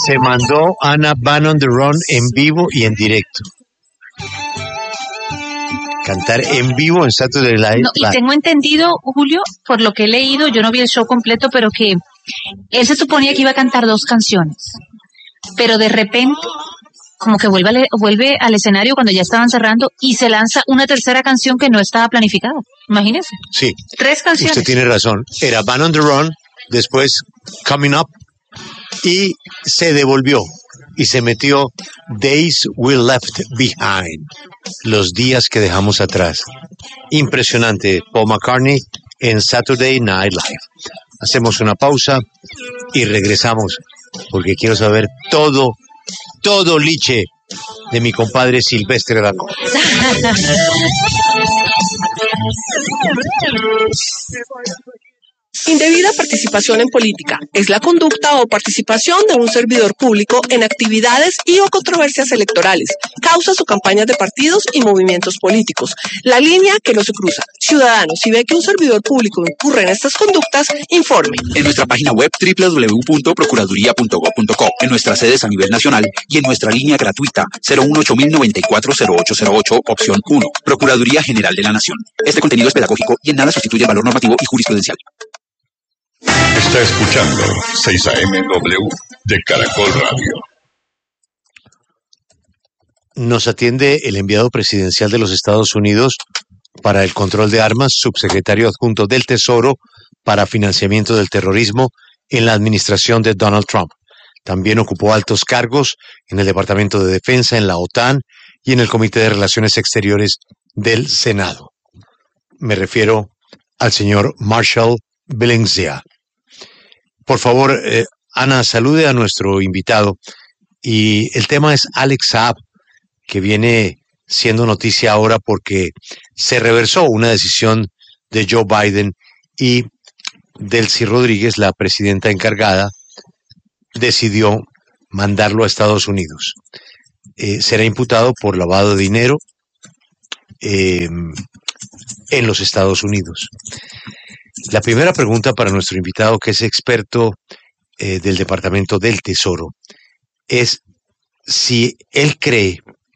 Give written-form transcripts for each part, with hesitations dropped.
Se mandó Ana Van on the Run en vivo y en directo. Cantar en vivo en Saturday Night Live. No, y tengo entendido, Julio, por lo que he leído, yo no vi el show completo, pero que él se suponía que iba a cantar 2 canciones. Pero de repente, como que vuelve al escenario cuando ya estaban cerrando y se lanza una tercera canción que no estaba planificada. Imagínese. Sí. 3 canciones. Usted tiene razón. Era Van on the Run, después Coming Up, y se devolvió y se metió Days We Left Behind, los días que dejamos atrás. Impresionante, Paul McCartney en Saturday Night Live. Hacemos una pausa y regresamos porque quiero saber todo liche de mi compadre Silvestre Dangond. Indebida participación en política es la conducta o participación de un servidor público en actividades y o controversias electorales, causas o campañas de partidos y movimientos políticos. La línea que no se cruza. Ciudadanos, si ve que un servidor público incurre en estas conductas, informe. En nuestra página web www.procuraduría.gov.co, en nuestras sedes a nivel nacional y en nuestra línea gratuita 018-094-0808, opción 1. Procuraduría General de la Nación. Este contenido es pedagógico y en nada sustituye el valor normativo y jurisprudencial. Está escuchando 6 AM de Caracol Radio. Nos atiende el enviado presidencial de los Estados Unidos para el control de armas, subsecretario adjunto del Tesoro para financiamiento del terrorismo en la administración de Donald Trump. También ocupó altos cargos en el Departamento de Defensa, en la OTAN y en el Comité de Relaciones Exteriores del Senado. Me refiero al señor Marshall Valencia. Por favor, Ana, salude a nuestro invitado. Y el tema es Alex Saab, que viene siendo noticia ahora porque se reversó una decisión de Joe Biden y Delcy Rodríguez, la presidenta encargada, decidió mandarlo a Estados Unidos. Será imputado por lavado de dinero en los Estados Unidos. La primera pregunta para nuestro invitado, que es experto del Departamento del Tesoro, es si él cree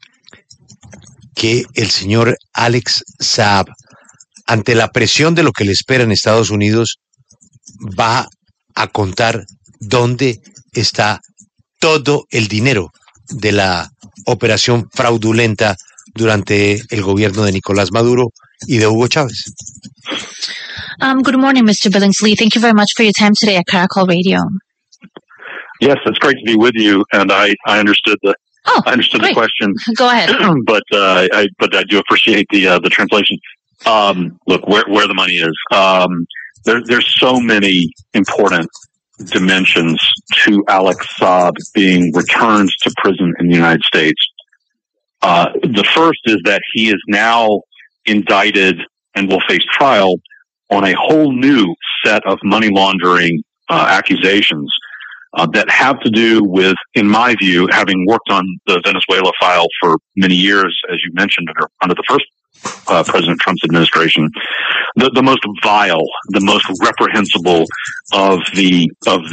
que el señor Alex Saab, ante la presión de lo que le espera en Estados Unidos, va a contar dónde está todo el dinero de la operación fraudulenta durante el gobierno de Nicolás Maduro y de Hugo Chávez. Good morning, Mr. Billingsley. Thank you very much for your time today at Caracol Radio. Yes, it's great to be with you, and I understood the the question. Go ahead. but I do appreciate the translation. Look, where the money is. There's so many important dimensions to Alex Saab being returned to prison in the United States. The first is that he is now indicted and will face trial on a whole new set of money laundering accusations that have to do with, in my view, having worked on the Venezuela file for many years, as you mentioned, under the first President Trump's administration, the most vile, the most reprehensible of the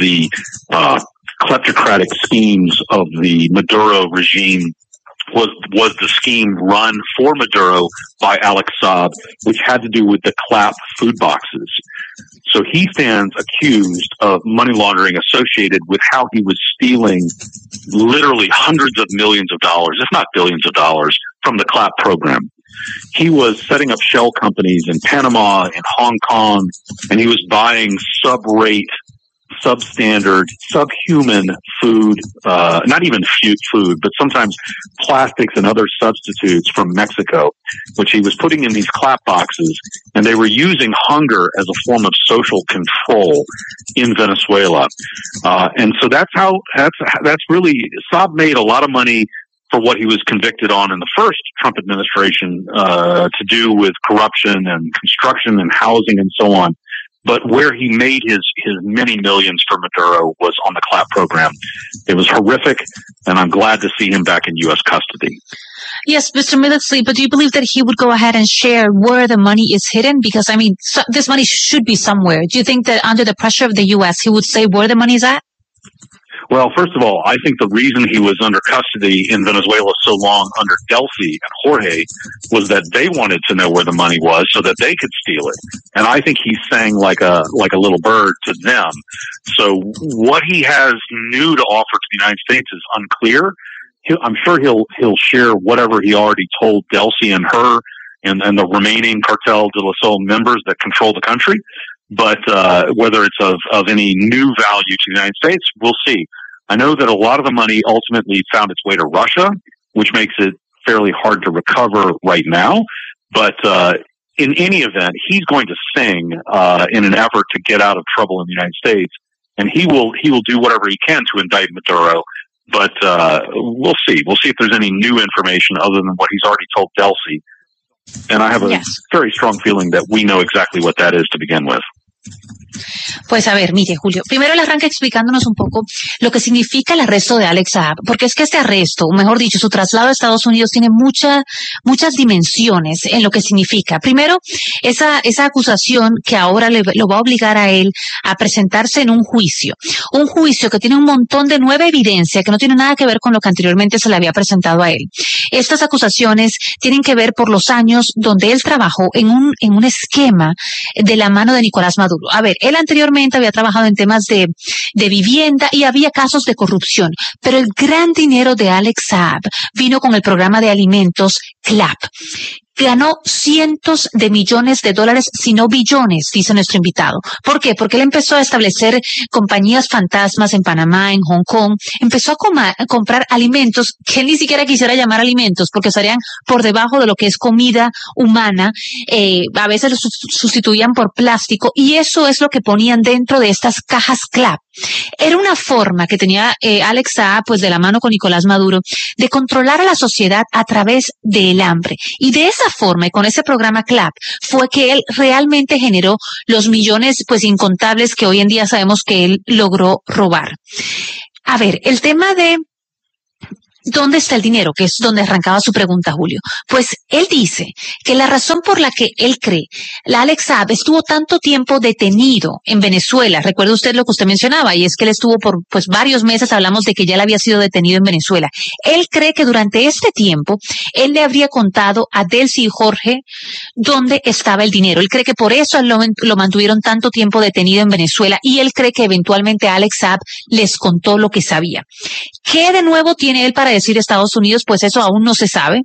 kleptocratic schemes of the Maduro regime was the scheme run for Maduro by Alex Saab, which had to do with the Clap food boxes. So he stands accused of money laundering associated with how he was stealing literally hundreds of millions of dollars, if not billions of dollars, from the Clap program. He was setting up shell companies in Panama, in Hong Kong, and he was buying sub-rate, substandard, subhuman food, not even food, but sometimes plastics and other substitutes from Mexico, which he was putting in these clap boxes, and they were using hunger as a form of social control in Venezuela. And so that's really, Saab made a lot of money for what he was convicted on in the first Trump administration, to do with corruption and construction and housing and so on. But where he made his many millions for Maduro was on the Clap program. It was horrific, and I'm glad to see him back in U.S. custody. Yes, Mr. Billingsley, but do you believe that he would go ahead and share where the money is hidden? Because, this money should be somewhere. Do you think that under the pressure of the U.S., he would say where the money is at? Well, first of all, I think the reason he was under custody in Venezuela so long under Delcy and Jorge was that they wanted to know where the money was so that they could steal it. And I think he's sang like a little bird to them. So what he has new to offer to the United States is unclear. I'm sure he'll share whatever he already told Delcy and her and the remaining Cartel de la Sol members that control the country. But whether it's of any new value to the United States, we'll see. I know that a lot of the money ultimately found its way to Russia, which makes it fairly hard to recover right now. But in any event, he's going to sing in an effort to get out of trouble in the United States, and he will do whatever he can to indict Maduro. But we'll see. We'll see if there's any new information other than what he's already told Delcy. And I have a very strong feeling that we know exactly what that is to begin with. Pues a ver, mire, Julio, primero él arranca explicándonos un poco lo que significa el arresto de Alex Saab, porque es que este arresto, o mejor dicho, su traslado a Estados Unidos tiene muchas dimensiones en lo que significa. Primero, esa acusación que ahora lo va a obligar a él a presentarse en un juicio que tiene un montón de nueva evidencia que no tiene nada que ver con lo que anteriormente se le había presentado a él. Estas acusaciones tienen que ver por los años donde él trabajó en un esquema de la mano de Nicolás Maduro. A ver, él anteriormente había trabajado en temas de vivienda y había casos de corrupción, pero el gran dinero de Alex Saab vino con el programa de alimentos CLAP. Ganó cientos de millones de dólares, si no billones, dice nuestro invitado. ¿Por qué? Porque él empezó a establecer compañías fantasmas en Panamá, en Hong Kong. Empezó a comprar alimentos que él ni siquiera quisiera llamar alimentos, porque estarían por debajo de lo que es comida humana. A veces los sustituían por plástico, y eso es lo que ponían dentro de estas cajas CLAP. Era una forma que tenía Alex Saab, pues de la mano con Nicolás Maduro, de controlar a la sociedad a través del hambre. Y de esa forma, y con ese programa CLAP, fue que él realmente generó los millones, pues incontables, que hoy en día sabemos que él logró robar. A ver, el tema de ¿dónde está el dinero? Que es donde arrancaba su pregunta, Julio. Pues él dice que la razón por la que él cree, la Alex Saab estuvo tanto tiempo detenido en Venezuela, recuerda usted lo que usted mencionaba, y es que él estuvo por varios meses, hablamos de que ya él había sido detenido en Venezuela. Él cree que durante este tiempo, él le habría contado a Delcy y Jorge dónde estaba el dinero. Él cree que por eso él lo mantuvieron tanto tiempo detenido en Venezuela, y él cree que eventualmente Alex Saab les contó lo que sabía. ¿Qué de nuevo tiene él para decir Estados Unidos? Pues eso aún no se sabe.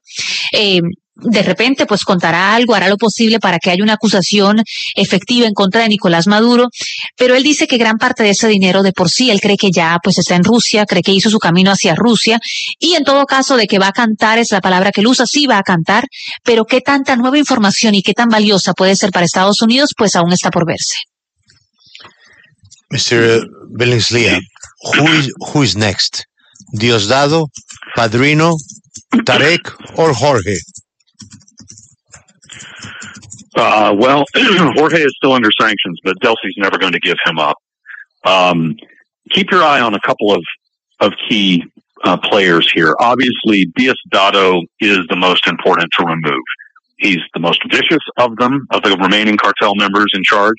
De repente, pues contará algo, hará lo posible para que haya una acusación efectiva en contra de Nicolás Maduro, pero él dice que gran parte de ese dinero de por sí, él cree que ya pues está en Rusia, cree que hizo su camino hacia Rusia, y en todo caso de que va a cantar, es la palabra que él usa, sí va a cantar, pero qué tanta nueva información y qué tan valiosa puede ser para Estados Unidos, pues aún está por verse. Mr. Billingslea, who is next? Diosdado, Padrino, Tarek, or Jorge? Well, Jorge is still under sanctions, but Delcy's never going to give him up. Keep your eye on a couple of key players here. Obviously, Diosdado is the most important to remove. He's the most vicious of them, of the remaining cartel members in charge.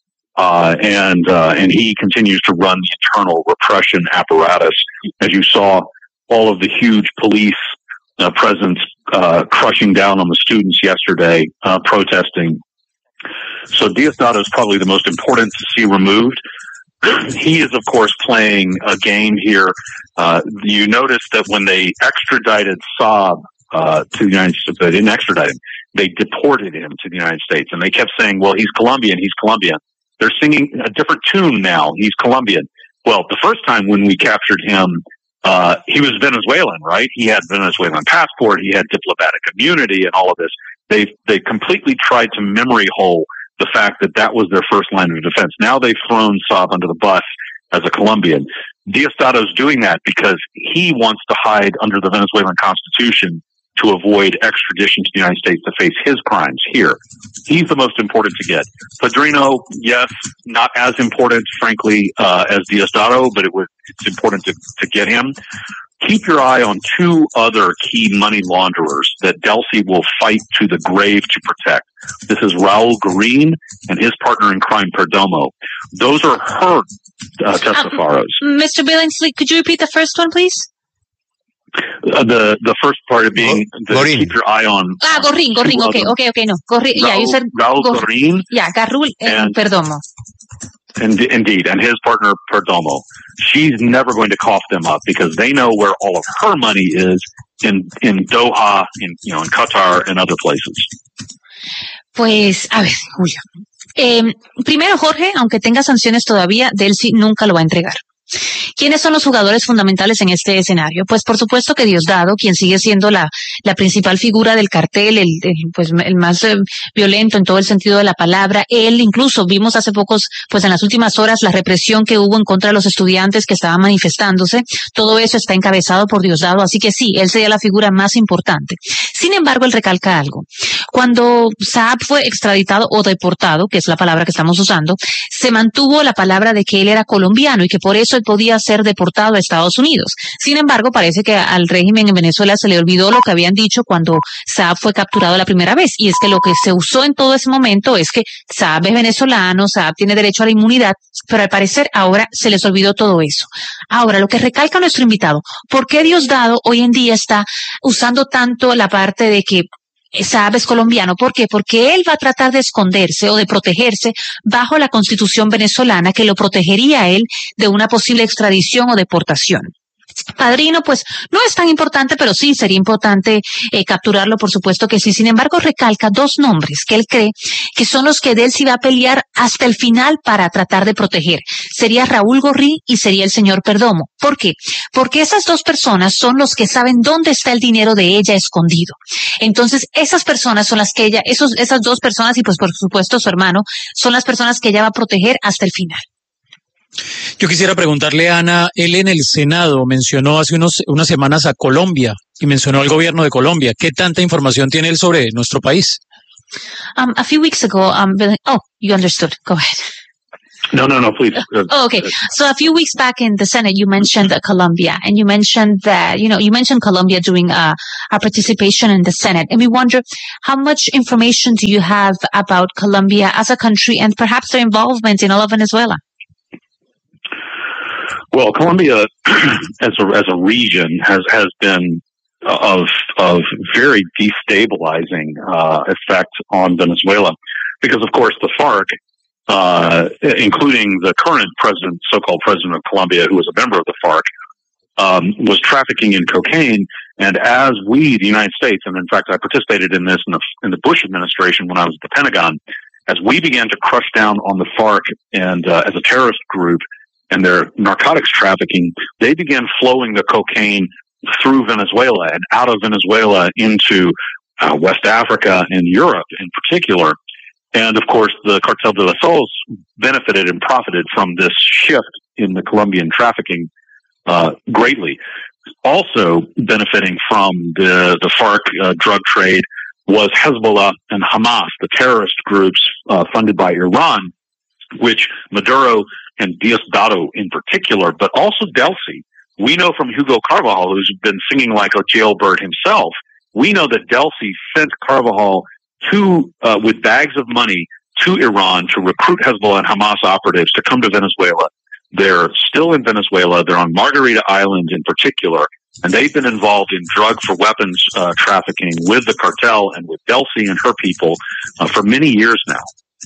And he continues to run the internal repression apparatus. As you saw, all of the huge police presence crushing down on the students yesterday, protesting. So Diosdado is probably the most important to see removed. He is, of course, playing a game here. You notice that when they extradited Saab to the United States, they didn't extradite him. They deported him to the United States, and they kept saying, "Well, he's Colombian. He's Colombian." They're singing a different tune now. He's Colombian. Well, the first time when we captured him, he was Venezuelan, right? He had Venezuelan passport. He had diplomatic immunity and all of this. They completely tried to memory hole the fact that was their first line of defense. Now they've thrown Saab under the bus as a Colombian. Diosdado's doing that because he wants to hide under the Venezuelan constitution to avoid extradition to the United States to face his crimes here. He's the most important to get. Padrino, yes, not as important, frankly, as Diosdado, but it's important to get him. Keep your eye on two other key money launderers that Delcy will fight to the grave to protect. This is Raul Guerin and his partner in crime, Perdomo. Those are her testaferros. Mr. Billingsley, could you repeat the first one, please? The first part of being keep your eye on. Guerin. Okay. No, Guerin. Yeah, you said Raul Guerin. Yeah, Garrul and Perdomo. Indeed, and his partner Perdomo. She's never going to cough them up because they know where all of her money is in Doha, in Qatar, and other places. Pues, a ver, Julio. Primero, Jorge, aunque tenga sanciones todavía, Delcy nunca lo va a entregar. ¿Quiénes son los jugadores fundamentales en este escenario? Pues por supuesto que Diosdado, quien sigue siendo la principal figura del cartel, el más violento en todo el sentido de la palabra. Él incluso vimos hace pocos, pues en las últimas horas, la represión que hubo en contra de los estudiantes que estaban manifestándose. Todo eso está encabezado por Diosdado, así que sí, él sería la figura más importante. Sin embargo, él recalca algo. Cuando Saab fue extraditado o deportado, que es la palabra que estamos usando, se mantuvo la palabra de que él era colombiano y que por eso él podía ser deportado a Estados Unidos. Sin embargo, parece que al régimen en Venezuela se le olvidó lo que habían dicho cuando Saab fue capturado la primera vez, y es que lo que se usó en todo ese momento es que Saab es venezolano, Saab tiene derecho a la inmunidad, pero al parecer ahora se les olvidó todo eso. Ahora, lo que recalca nuestro invitado, ¿por qué Diosdado hoy en día está usando tanto la parte de que Saab es colombiano? ¿Por qué? Porque él va a tratar de esconderse o de protegerse bajo la Constitución venezolana que lo protegería a él de una posible extradición o deportación. Padrino, pues no es tan importante, pero sí sería importante capturarlo, por supuesto que sí. Sin embargo, recalca dos nombres que él cree que son los que Delcy va a pelear hasta el final para tratar de proteger. Sería Raúl Guerin y sería el señor Perdomo. ¿Por qué? Porque esas dos personas son los que saben dónde está el dinero de ella escondido. Entonces, esas personas son las que esas dos personas y pues por supuesto su hermano, son las personas que ella va a proteger hasta el final. Yo quisiera preguntarle a Ana, él en el Senado mencionó hace unas semanas a Colombia y mencionó al gobierno de Colombia. ¿Qué tanta información tiene él sobre nuestro país? A few weeks ago, you understood. Go ahead. No, please. Okay. So a few weeks back in the Senate, you mentioned Colombia, and you mentioned that, you mentioned Colombia during our participation in the Senate. And we wonder, how much information do you have about Colombia as a country and perhaps their involvement in all of Venezuela? Well, Colombia, as a region, has been of very destabilizing effect on Venezuela, because of course the FARC, including the current president, so-called president of Colombia, who was a member of the FARC, was trafficking in cocaine. And as we, the United States, and in fact I participated in this in the Bush administration when I was at the Pentagon, as we began to crush down on the FARC and as a terrorist group and their narcotics trafficking, they began flowing the cocaine through Venezuela and out of Venezuela into West Africa and Europe in particular. And of course, the Cartel de los Soles benefited and profited from this shift in the Colombian trafficking greatly. Also benefiting from the FARC drug trade was Hezbollah and Hamas, the terrorist groups funded by Iran, which Maduro and Diosdado in particular, but also Delcy. We know from Hugo Carvajal, who's been singing like a jailbird himself, we know that Delcy sent Carvajal with bags of money to Iran to recruit Hezbollah and Hamas operatives to come to Venezuela. They're still in Venezuela. They're on Margarita Island in particular, and they've been involved in drug for weapons trafficking with the cartel and with Delcy and her people for many years now.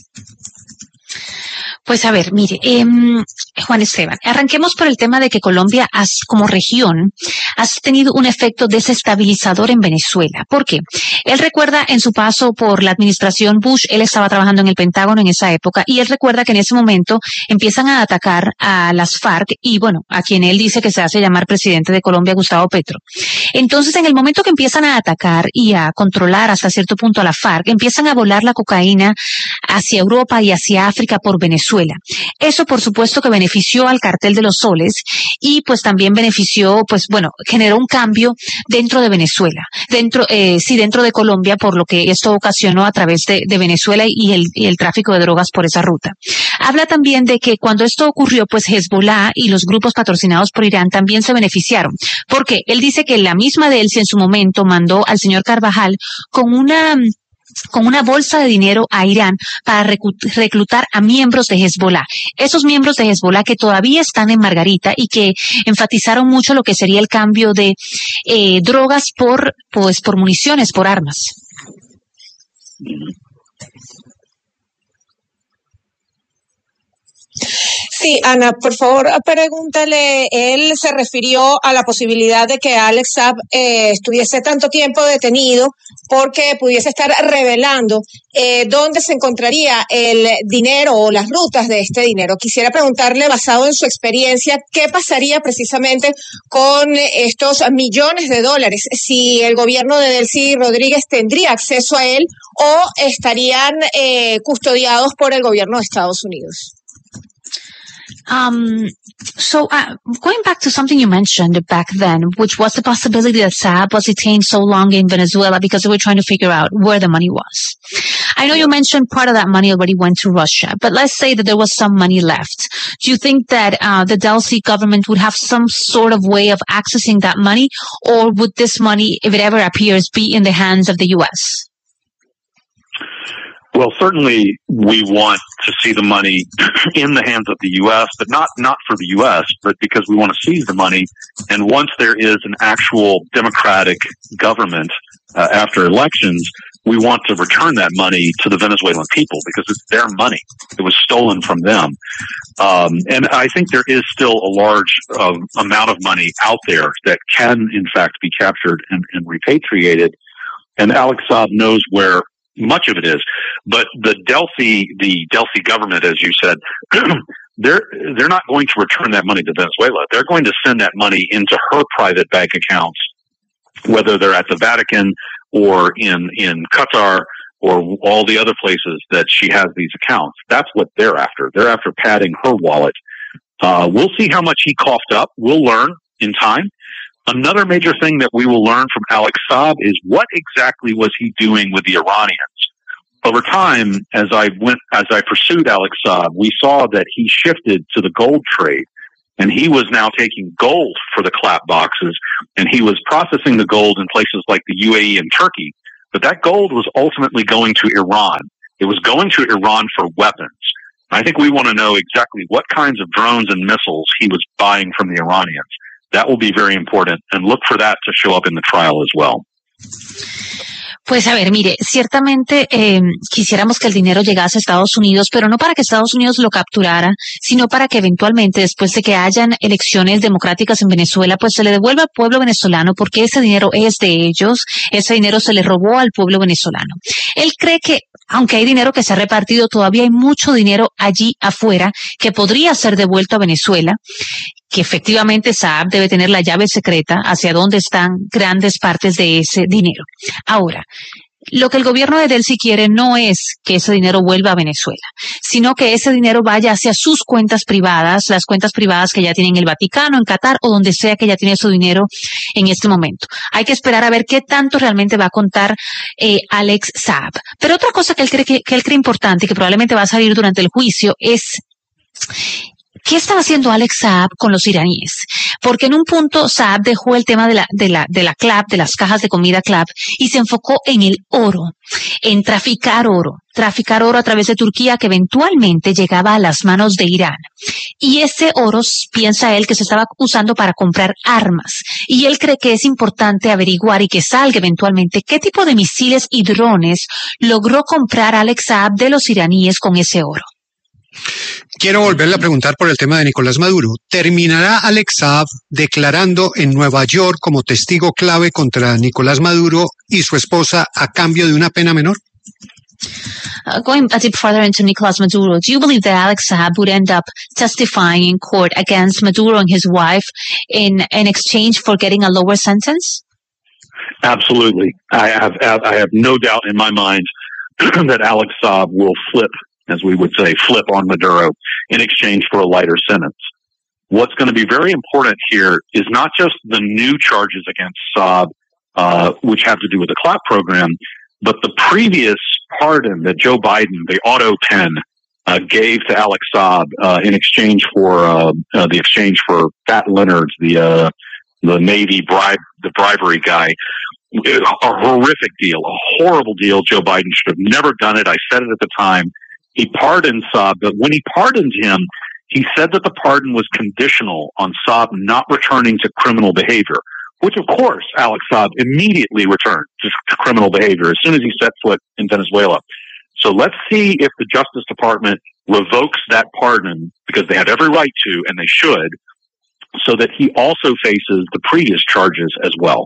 Pues a ver, mire, Juan Esteban, arranquemos por el tema de que Colombia como región ha tenido un efecto desestabilizador en Venezuela. ¿Por qué? Él recuerda en su paso por la administración Bush, él estaba trabajando en el Pentágono en esa época, y él recuerda que en ese momento empiezan a atacar a las FARC y bueno, a quien él dice que se hace llamar presidente de Colombia, Gustavo Petro. Entonces, en el momento que empiezan a atacar y a controlar hasta cierto punto a la FARC, empiezan a volar la cocaína hacia Europa y hacia África por Venezuela. Eso, por supuesto, que benefició al cartel de los soles y pues también benefició, pues bueno, generó un cambio dentro de Venezuela, dentro de Colombia, por lo que esto ocasionó a través de Venezuela y el tráfico de drogas por esa ruta. Habla también de que cuando esto ocurrió, pues Hezbollah y los grupos patrocinados por Irán también se beneficiaron, porque él dice que la misma Delcy en su momento mandó al señor Carvajal con con una bolsa de dinero a Irán para reclutar a miembros de Hezbollah. Esos miembros de Hezbollah que todavía están en Margarita y que enfatizaron mucho lo que sería el cambio de drogas por municiones, por armas. Sí, Ana, por favor, pregúntale, él se refirió a la posibilidad de que Alex Saab estuviese tanto tiempo detenido porque pudiese estar revelando dónde se encontraría el dinero o las rutas de este dinero. Quisiera preguntarle, basado en su experiencia, ¿qué pasaría precisamente con estos millones de dólares? Si el gobierno de Delcy Rodríguez tendría acceso a él o estarían custodiados por el gobierno de Estados Unidos. So going back to something you mentioned back then, which was the possibility that Saab was detained so long in Venezuela because they were trying to figure out where the money was. I know you mentioned part of that money already went to Russia, but let's say that there was some money left. Do you think that the Delcy government would have some sort of way of accessing that money, or would this money, if it ever appears, be in the hands of the U.S.? Well, certainly we want to see the money in the hands of the U.S., but not for the U.S., but because we want to seize the money. And once there is an actual democratic government after elections, we want to return that money to the Venezuelan people because it's their money. It was stolen from them. And I think there is still a large amount of money out there that can, in fact, be captured and repatriated. And Alex Saab knows where much of it is, but the Delcy government, as you said, they're not going to return that money to Venezuela. They're going to send that money into her private bank accounts, whether they're at the Vatican or in Qatar or all the other places that she has these accounts. That's what they're after. They're after padding her wallet. We'll see how much he coughed up. We'll learn in time. Another major thing that we will learn from Alex Saab is what exactly was he doing with the Iranians. Over time, as I pursued Alex Saab, we saw that he shifted to the gold trade, and he was now taking gold for the clap boxes, and he was processing the gold in places like the UAE and Turkey. But that gold was ultimately going to Iran. It was going to Iran for weapons. I think we want to know exactly what kinds of drones and missiles he was buying from the Iranians. That will be very important, and look for that to show up in the trial as well. Pues a ver, mire, ciertamente quisiéramos que el dinero llegase a Estados Unidos, pero no para que Estados Unidos lo capturara, sino para que eventualmente, después de que hayan elecciones democráticas en Venezuela, pues se le devuelva al pueblo venezolano, porque ese dinero es de ellos, ese dinero se le robó al pueblo venezolano. Él cree que, aunque hay dinero que se ha repartido, todavía hay mucho dinero allí afuera que podría ser devuelto a Venezuela, que efectivamente Saab debe tener la llave secreta hacia dónde están grandes partes de ese dinero. Ahora, lo que el gobierno de Delcy quiere no es que ese dinero vuelva a Venezuela, sino que ese dinero vaya hacia sus cuentas privadas, las cuentas privadas que ya tienen el Vaticano, en Qatar o donde sea que ya tiene su dinero en este momento. Hay que esperar a ver qué tanto realmente va a contar Alex Saab. Pero otra cosa que él cree importante y que probablemente va a salir durante el juicio es ¿qué estaba haciendo Alex Saab con los iraníes? Porque en un punto Saab dejó el tema de la CLAP, de las cajas de comida CLAP, y se enfocó en el oro, en traficar oro a través de Turquía que eventualmente llegaba a las manos de Irán. Y ese oro, piensa él, que se estaba usando para comprar armas. Y él cree que es importante averiguar y que salga eventualmente qué tipo de misiles y drones logró comprar Alex Saab de los iraníes con ese oro. Quiero volverle a preguntar por el tema de Nicolás Maduro. ¿Terminará Alex Saab declarando en Nueva York como testigo clave contra Nicolás Maduro y su esposa a cambio de una pena menor? Going a bit further into Nicolás Maduro, do you believe that Alex Saab would end up testifying in court against Maduro and his wife in exchange for getting a lower sentence? Absolutely. I have no doubt in my mind that Alex Saab will flip, as we would say, flip on Maduro in exchange for a lighter sentence. What's going to be very important here is not just the new charges against Saab, which have to do with the CLAP program, but the previous pardon that Joe Biden, the auto pen, gave to Alex Saab in exchange for Pat Leonard, the Navy bribery guy. a horrific deal, a horrible deal. Joe Biden should have never done it. I said it at the time. He pardoned Saab, but when he pardoned him, he said that the pardon was conditional on Saab not returning to criminal behavior, which of course Alex Saab immediately returned to criminal behavior as soon as he set foot in Venezuela. So let's see if the Justice Department revokes that pardon, because they have every right to, and they should, so that he also faces the previous charges as well.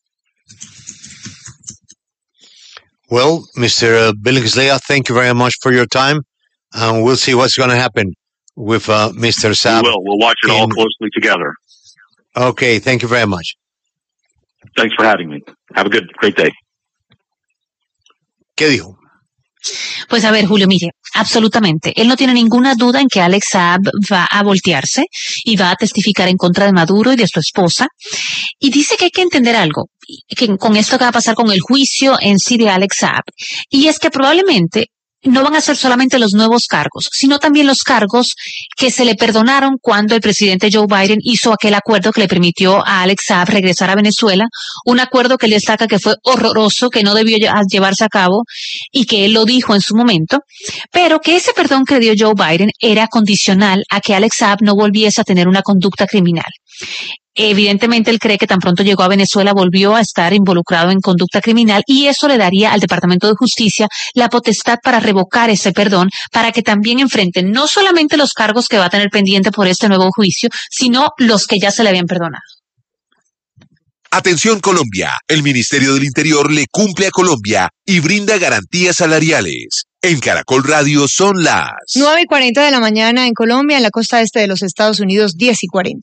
Well, Mr. Billingslea, thank you very much for your time, and we'll see what's going to happen with Mr. Saab. We will. We'll watch it all closely together. Okay, thank you very much. Thanks for having me. Have a great day. ¿Qué dijo? Pues a ver, Julio, mire, absolutamente. Él no tiene ninguna duda en que Alex Saab va a voltearse y va a testificar en contra de Maduro y de su esposa. Y dice que hay que entender algo, que con esto que va a pasar con el juicio en sí de Alex Saab. Y es que probablemente no van a ser solamente los nuevos cargos, sino también los cargos que se le perdonaron cuando el presidente Joe Biden hizo aquel acuerdo que le permitió a Alex Saab regresar a Venezuela, un acuerdo que él destaca que fue horroroso, que no debió llevarse a cabo y que él lo dijo en su momento, pero que ese perdón que dio Joe Biden era condicional a que Alex Saab no volviese a tener una conducta criminal. Evidentemente él cree que tan pronto llegó a Venezuela volvió a estar involucrado en conducta criminal y eso le daría al Departamento de Justicia la potestad para revocar ese perdón, para que también enfrenten no solamente los cargos que va a tener pendiente por este nuevo juicio, sino los que ya se le habían perdonado. Atención Colombia, el Ministerio del Interior le cumple a Colombia y brinda garantías salariales. En Caracol Radio son las 9:40 de la mañana en Colombia, en la costa este de los Estados Unidos, 10:40.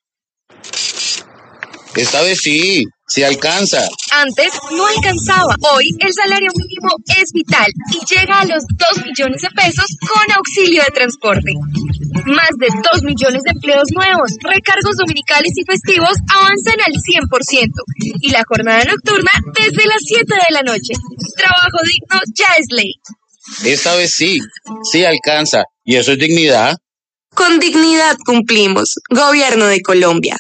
Esta vez sí alcanza. Antes no alcanzaba. Hoy el salario mínimo es vital y llega a los 2 millones de pesos con auxilio de transporte. Más de 2 millones de empleos nuevos, recargos dominicales y festivos avanzan al 100%. Y la jornada nocturna desde las 7 de la noche. Trabajo digno ya es ley. Esta vez sí alcanza. ¿Y eso es dignidad? Con dignidad cumplimos. Gobierno de Colombia.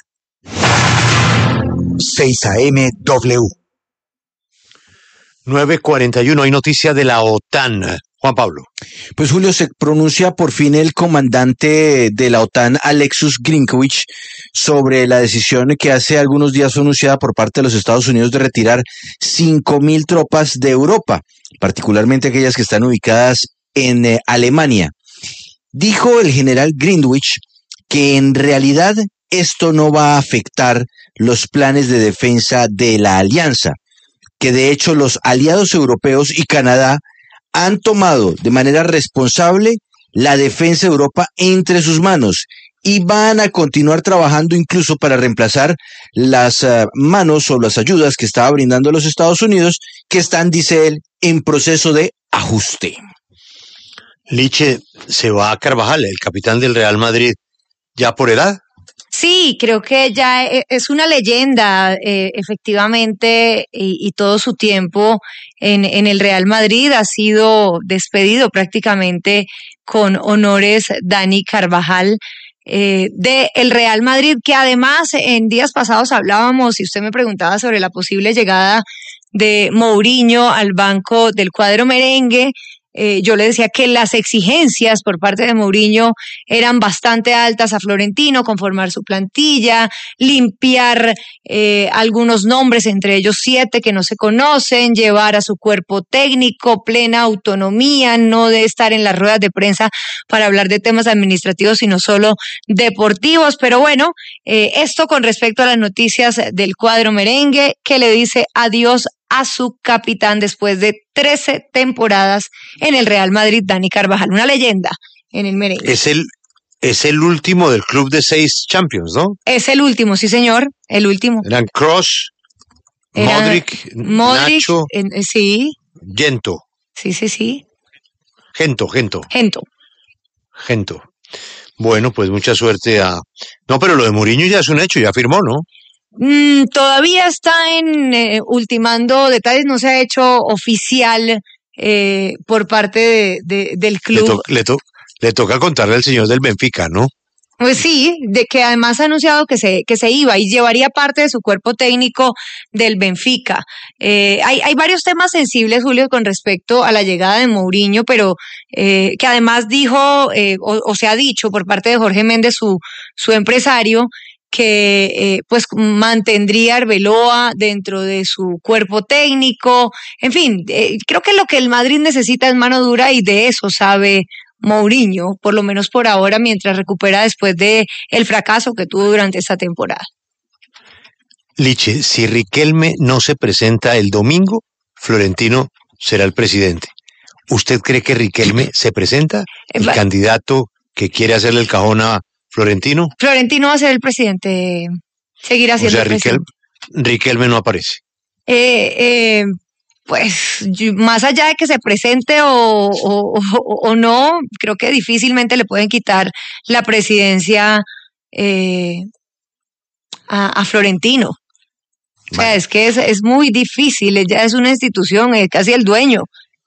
6am-W. 9:41, hay noticia de la OTAN. Juan Pablo. Pues Julio, se pronuncia por fin el comandante de la OTAN, Alexus Grinkowicz, sobre la decisión que hace algunos días fue anunciada por parte de los Estados Unidos de retirar 5.000 tropas de Europa, particularmente aquellas que están ubicadas en Alemania. Dijo el general Grinkowicz que en realidad esto no va a afectar los planes de defensa de la alianza, que de hecho los aliados europeos y Canadá han tomado de manera responsable la defensa de Europa entre sus manos y van a continuar trabajando incluso para reemplazar las manos o las ayudas que estaba brindando los Estados Unidos, que están, dice él, en proceso de ajuste. Liche, se va a Carvajal, el capitán del Real Madrid, ya por edad. Sí, creo que ya es una leyenda, efectivamente, y todo su tiempo en el Real Madrid ha sido despedido prácticamente con honores Dani Carvajal, de el Real Madrid, que además en días pasados hablábamos y usted me preguntaba sobre la posible llegada de Mourinho al banco del cuadro merengue. Yo le decía que las exigencias por parte de Mourinho eran bastante altas a Florentino, conformar su plantilla, limpiar algunos nombres, entre ellos 7 que no se conocen, llevar a su cuerpo técnico, plena autonomía, no de estar en las ruedas de prensa para hablar de temas administrativos, sino solo deportivos. Pero bueno, esto con respecto a las noticias del cuadro merengue, que le dice adiós a su capitán después de 13 temporadas en el Real Madrid, Dani Carvajal, una leyenda en el merengue. Es el último del club de 6 Champions, ¿no? Es el último, sí señor, el último. Eran Kroos, Modric, Nacho, sí. Gento. Sí. Gento. Gento. Bueno, pues mucha suerte a... No, pero lo de Mourinho ya es un hecho, ya firmó, ¿no? Todavía está ultimando detalles, no se ha hecho oficial por parte del club. Le toca contarle al señor del Benfica, ¿no? Pues sí, de que además ha anunciado que se iba y llevaría parte de su cuerpo técnico del Benfica. Hay varios temas sensibles, Julio, con respecto a la llegada de Mourinho, pero que además dijo, o se ha dicho por parte de Jorge Méndez, su empresario, que pues mantendría a Arbeloa dentro de su cuerpo técnico. En fin, creo que lo que el Madrid necesita es mano dura y de eso sabe Mourinho, por lo menos por ahora, mientras recupera después de el fracaso que tuvo durante esta temporada. Liche, si Riquelme no se presenta el domingo, Florentino será el presidente. ¿Usted cree que Riquelme se presenta? ¿El candidato que quiere hacerle el cajón a Florentino? Florentino va a ser el presidente, seguirá siendo el presidente. Riquelme no aparece. Pues más allá de que se presente o no, creo que difícilmente le pueden quitar la presidencia a Florentino. O sea, es que es muy difícil, ya es una institución, es casi el dueño.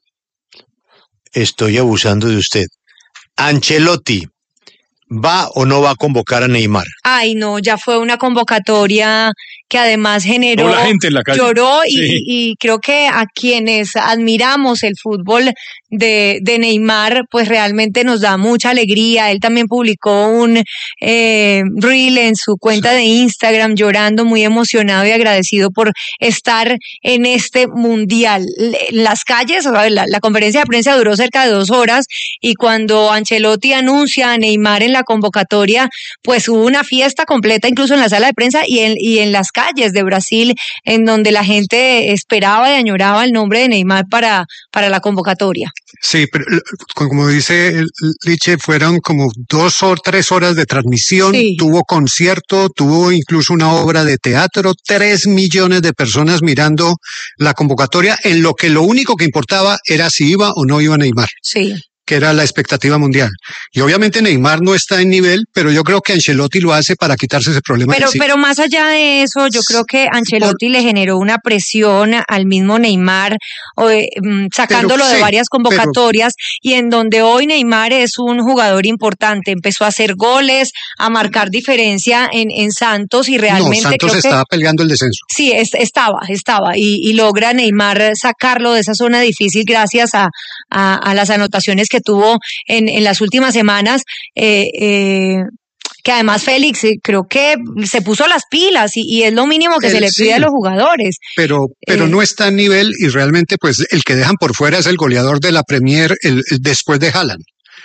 Estoy abusando de usted. Ancelotti, ¿va o no va a convocar a Neymar? Ay, no, ya fue una convocatoria que además generó, la gente en la calle. Lloró Sí. y creo que a quienes admiramos el fútbol de Neymar, pues realmente nos da mucha alegría. Él también publicó un reel en su cuenta de Instagram llorando, muy emocionado y agradecido por estar en este mundial. Las calles, la conferencia de prensa duró cerca de 2 horas y cuando Ancelotti anuncia a Neymar en la convocatoria, pues hubo una fiesta completa incluso en la sala de prensa y en las calles de Brasil, en donde la gente esperaba y añoraba el nombre de Neymar para la convocatoria. Sí, pero como dice Liche, fueron como 2 o 3 horas de transmisión, Sí. Tuvo concierto, tuvo incluso una obra de teatro, 3 millones de personas mirando la convocatoria, en lo que lo único que importaba era si iba o no iba Neymar. Sí. Que era la expectativa mundial. Y obviamente Neymar no está en nivel, pero yo creo que Ancelotti lo hace para quitarse ese problema. Pero más allá de eso, yo creo que Ancelotti le generó una presión al mismo Neymar, sacándolo de varias convocatorias, y en donde hoy Neymar es un jugador importante. Empezó a hacer goles, a marcar diferencia en Santos y realmente Santos creo estaba peleando el descenso. Sí, estaba, y logra Neymar sacarlo de esa zona difícil gracias a las anotaciones que tuvo en las últimas semanas, que además Félix creo que se puso las pilas y es lo mínimo que se le pide a los jugadores. Pero no está en nivel y realmente pues el que dejan por fuera es el goleador de la Premier el después de Haaland.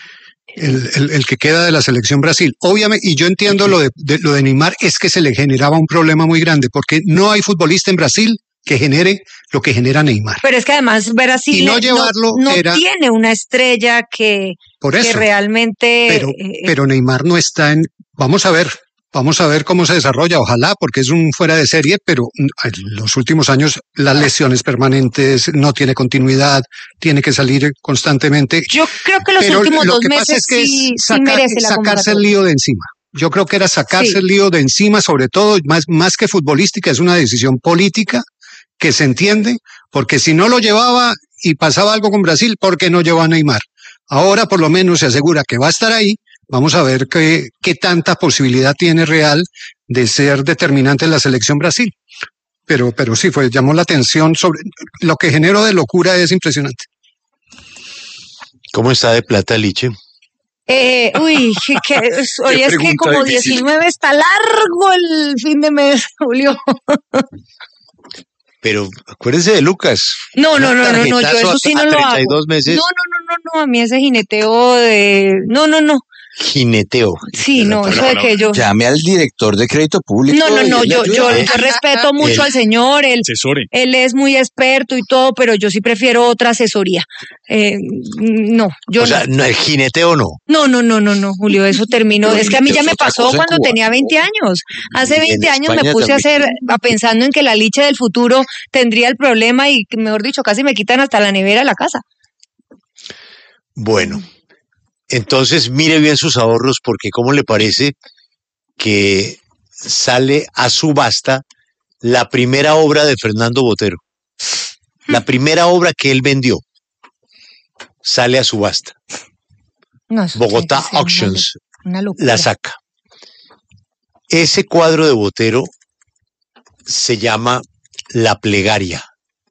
El que queda de la selección Brasil. Obviamente, y yo entiendo lo de Neymar, es que se le generaba un problema muy grande, porque no hay futbolista en Brasil que genere lo que genera Neymar. Pero es que además Brasil y no llevarlo no tiene una estrella que realmente... Pero Neymar no está en... Vamos a ver cómo se desarrolla, ojalá, porque es un fuera de serie, pero en los últimos años las lesiones permanentes, no tiene continuidad, tiene que salir constantemente. Yo creo que los últimos 2 meses sí merece la sacarse el lío de encima. Yo creo que era sacarse el lío de encima, sobre todo, más que futbolística, es una decisión política que se entiende, porque si no lo llevaba y pasaba algo con Brasil, ¿por qué no llevó a Neymar? Ahora por lo menos se asegura que va a estar ahí. Vamos a ver qué tanta posibilidad tiene real de ser determinante en la selección Brasil. Pero sí, llamó la atención sobre lo que generó de locura, es impresionante. ¿Cómo está de plata, Liche? Hoy es que como 19 está largo el fin de mes, Julio. Pero acuérdense de Lucas. No, yo eso sí no lo hago. 32 meses. No, a mí ese jineteo de... No. Jineteo. Sí, no, eso de que yo... Llame al director de crédito público. No, yo respeto mucho al señor, él es muy experto y todo, pero yo sí prefiero otra asesoría. No, yo o sea, no, el jineteo no. No, Julio, eso terminó. Es que a mí ya me pasó cuando tenía 20 años. Hace 20 años me puse pensando en que la Liche del futuro tendría el problema y, mejor dicho, casi me quitan hasta la nevera de la casa. Bueno, entonces mire bien sus ahorros, porque ¿cómo le parece que sale a subasta la primera obra de Fernando Botero? La primera obra que él vendió sale a subasta. No, Bogotá Auctions una locura. la saca. Ese cuadro de Botero se llama La Plegaria.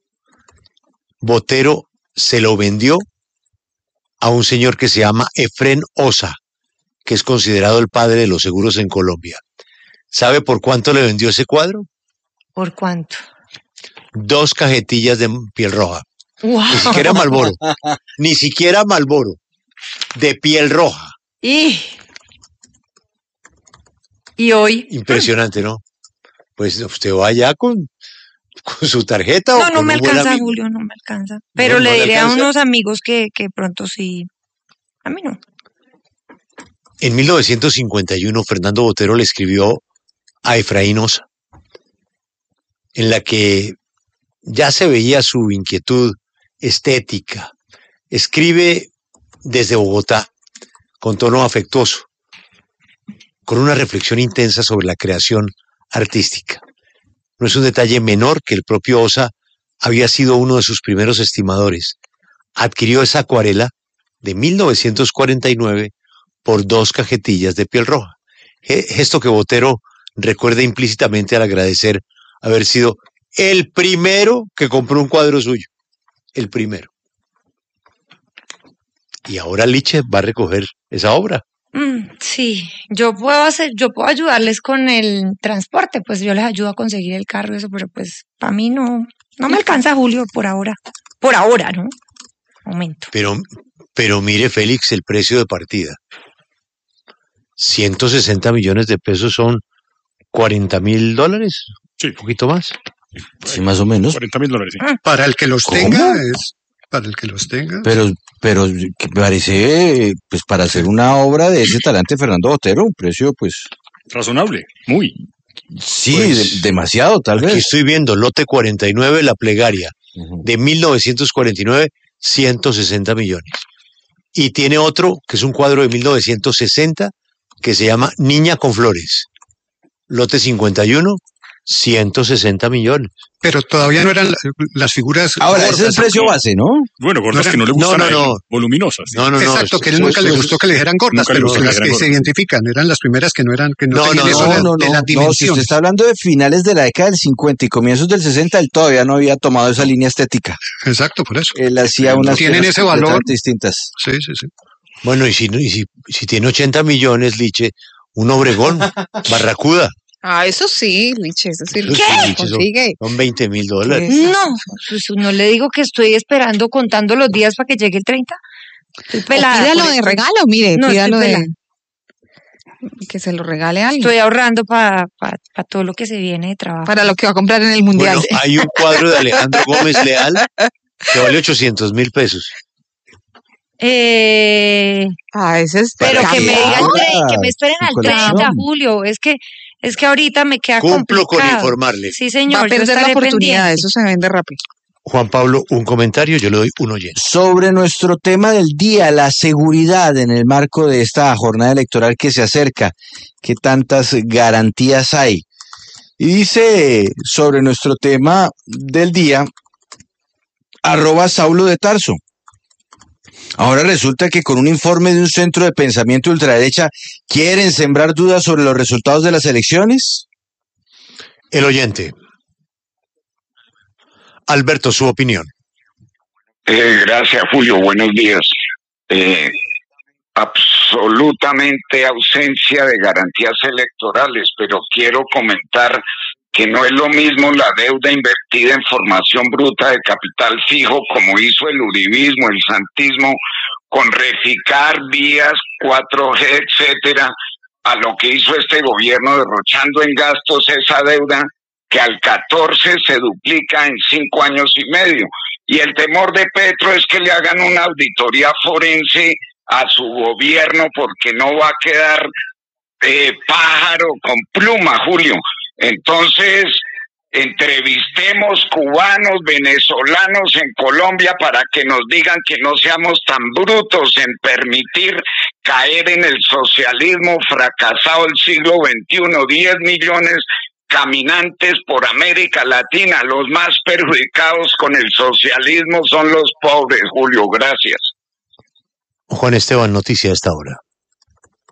Botero se lo vendió a un señor que se llama Efrén Osa, que es considerado el padre de los seguros en Colombia. ¿Sabe por cuánto le vendió ese cuadro? ¿Por cuánto? 2 cajetillas de piel roja. ¡Wow! Ni siquiera Marlboro. Ni siquiera Marlboro. De piel roja. Y hoy. Impresionante, ¿no? Pues usted va allá con su tarjeta. No, o no con me un buen alcanza, amigo. Julio, no me alcanza. Pero No, le no le diré a alcanza. unos amigos que pronto sí. A mí no. En 1951, Fernando Botero le escribió a Efraín Osa, en la que ya se veía su inquietud estética. Escribe desde Bogotá, con tono afectuoso, con una reflexión intensa sobre la creación artística. No es un detalle menor que el propio Osa había sido uno de sus primeros estimadores. Adquirió esa acuarela de 1949 por 2 cajetillas de piel roja. Gesto que Botero recuerda implícitamente al agradecer haber sido el primero que compró un cuadro suyo. El primero. Y ahora Liche va a recoger esa obra. Sí, yo puedo ayudarles con el transporte, pues yo les ayudo a conseguir el carro, eso, pero pues para mí no me alcanza, Julio, por ahora. Por ahora, ¿no? Momento. Pero mire, Félix, el precio de partida. 160 millones de pesos son $40.000. Sí. Un poquito más. Sí, más o menos. $40.000, sí. Para el que los ¿Cómo? tenga, para el que los tenga. Pero que me parece, pues para hacer una obra de ese talante Fernando Botero, un precio, pues... Razonable, muy. Sí, Pues, demasiado, tal Aquí vez. estoy viendo lote 49, La Plegaria, de 1949, 160 millones. Y tiene otro, que es un cuadro de 1960, que se llama Niña con Flores. Lote 51, 160 millones. Pero todavía no eran las figuras. Ahora, ese es el precio base, ¿no? Bueno, gordas No, que no le gustan no, a él, no. voluminosas. No, Exacto, que a él nunca le gustó que le dijeran gordas, nunca le pero gustó que le las que dijeran se gordas. identifican eran las primeras que no eran, que no No, tenían no, eso de las Si dimensiones. usted está hablando de finales de la década del 50 y comienzos del 60, él todavía no había tomado esa línea estética. Exacto, por eso. Él hacía unas Tienen cosas ese valor. completamente distintas. Sí, sí, sí. Bueno, y si tiene 80 millones, Liche, un Obregón, Barracuda. Ah, eso sí, Liche, eso sí. Eso sí, Liche, Consigue. son $20.000. No, pues no le digo que estoy esperando contando los días para que llegue el 30. Estoy pelada. Pídalo por de esto. regalo, mire, No, pídalo estoy de... pelada. Que se lo regale a alguien. Estoy ahorrando para todo lo que se viene de trabajo. Para lo que va a comprar en el Mundial. Bueno, hay un cuadro de Alejandro Gómez Leal que vale $800.000. Ese es Pero que me digan, Ah, que me esperen al 30, Julio. Es que ahorita me queda Cumplo con complicado. informarle. Sí, señor. Va a yo perder la estaré oportunidad, pendiente. eso se vende rápido. Juan Pablo, un comentario, yo le doy un oyente. Sobre nuestro tema del día, la seguridad en el marco de esta jornada electoral que se acerca, ¿qué tantas garantías hay? Y dice sobre nuestro tema del día, @Saulo de Tarso. Ahora resulta que con un informe de un centro de pensamiento ultraderecha quieren sembrar dudas sobre los resultados de las elecciones. El oyente. Alberto, su opinión. Gracias, Julio. Buenos días. Absolutamente ausencia de garantías electorales, pero quiero comentar que no es lo mismo la deuda invertida en formación bruta de capital fijo, como hizo el uribismo, el santismo, con Reficar, vías, 4G, etcétera, a lo que hizo este gobierno derrochando en gastos esa deuda que al 14 se duplica en 5 años y medio. Y el temor de Petro es que le hagan una auditoría forense a su gobierno porque no va a quedar pájaro con pluma, Julio. Entonces, entrevistemos cubanos, venezolanos en Colombia para que nos digan que no seamos tan brutos en permitir caer en el socialismo fracasado del siglo XXI. 10 millones caminantes por América Latina. Los más perjudicados con el socialismo son los pobres, Julio. Gracias. Juan Esteban, noticia a esta hora.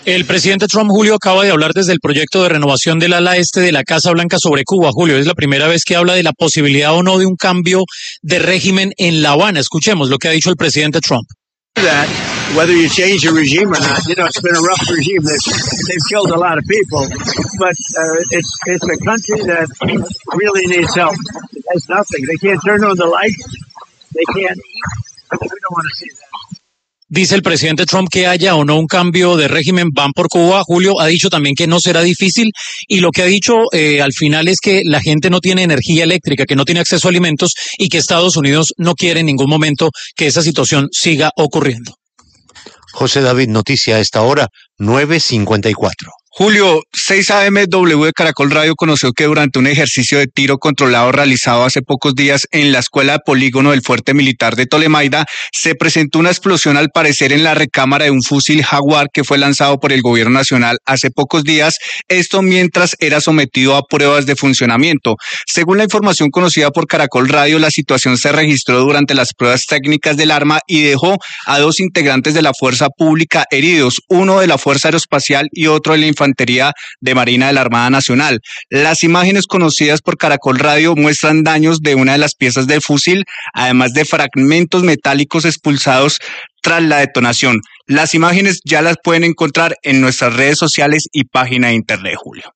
El presidente Trump, Julio, acaba de hablar desde el proyecto de renovación del ala este de la Casa Blanca sobre Cuba. Julio, es la primera vez que habla de la posibilidad o no de un cambio de régimen en La Habana. Escuchemos lo que ha dicho el presidente Trump. That whether you change the regime or not, it's been a rough regime. They've killed a lot of people, but it's a country that really needs help. It has nothing. They can't turn on the lights. They can't eat. We don't want to see that. Dice el presidente Trump que haya o no un cambio de régimen, van por Cuba. Julio ha dicho también que no será difícil y lo que ha dicho al final es que la gente no tiene energía eléctrica, que no tiene acceso a alimentos y que Estados Unidos no quiere en ningún momento que esa situación siga ocurriendo. José David, noticia a esta hora, 9:54. Julio, 6AMW de Caracol Radio conoció que durante un ejercicio de tiro controlado realizado hace pocos días en la escuela de polígono del fuerte militar de Tolemaida, se presentó una explosión al parecer en la recámara de un fusil Jaguar que fue lanzado por el gobierno nacional hace pocos días, esto mientras era sometido a pruebas de funcionamiento. Según la información conocida por Caracol Radio, la situación se registró durante las pruebas técnicas del arma y dejó a 2 integrantes de la fuerza pública heridos, uno de la Fuerza Aeroespacial y otro de la Infantería de Marina de la Armada Nacional. Las imágenes conocidas por Caracol Radio muestran daños de una de las piezas del fusil, además de fragmentos metálicos expulsados tras la detonación. Las imágenes ya las pueden encontrar en nuestras redes sociales y página de internet, Julio.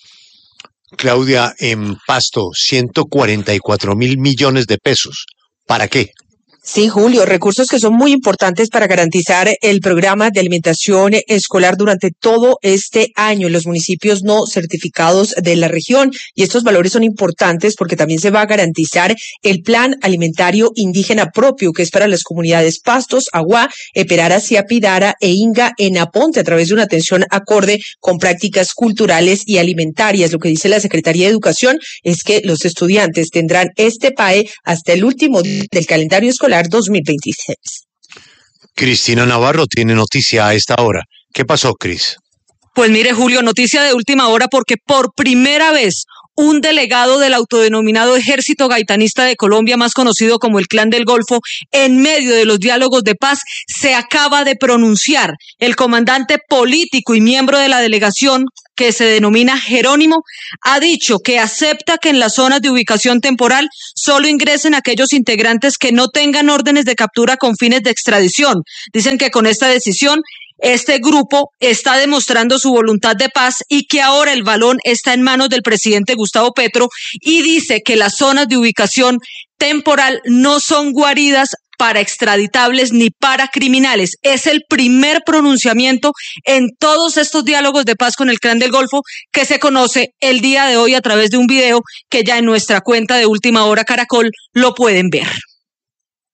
Claudia, en Pasto, 144.000 millones de pesos. ¿Para qué? Sí, Julio, recursos que son muy importantes para garantizar el programa de alimentación escolar durante todo este año en los municipios no certificados de la región. Y estos valores son importantes porque también se va a garantizar el plan alimentario indígena propio, que es para las comunidades Pastos, Aguá, Eperara, Siapidara e Inga en Aponte, a través de una atención acorde con prácticas culturales y alimentarias. Lo que dice la Secretaría de Educación es que los estudiantes tendrán este PAE hasta el último día del calendario escolar 2026. Cristina Navarro tiene noticia a esta hora. ¿Qué pasó, Cris? Pues mire, Julio, noticia de última hora porque por primera vez un delegado del autodenominado Ejército Gaitanista de Colombia, más conocido como el Clan del Golfo, en medio de los diálogos de paz, se acaba de pronunciar. El comandante político y miembro de la delegación, que se denomina Jerónimo, ha dicho que acepta que en las zonas de ubicación temporal solo ingresen aquellos integrantes que no tengan órdenes de captura con fines de extradición. Dicen que con esta decisión este grupo está demostrando su voluntad de paz y que ahora el balón está en manos del presidente Gustavo Petro, y dice que las zonas de ubicación temporal no son guaridas para extraditables ni para criminales. Es el primer pronunciamiento en todos estos diálogos de paz con el Clan del Golfo que se conoce el día de hoy a través de un video que ya en nuestra cuenta de Última Hora Caracol lo pueden ver.